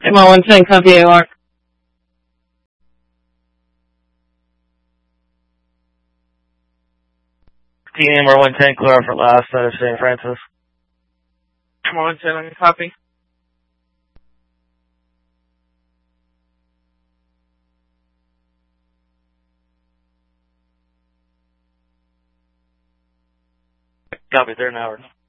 Lima 110, copy AR. Lima 110, clear for last out of St. Francis. Lima 110, copy. Copy, 3rd and Howard.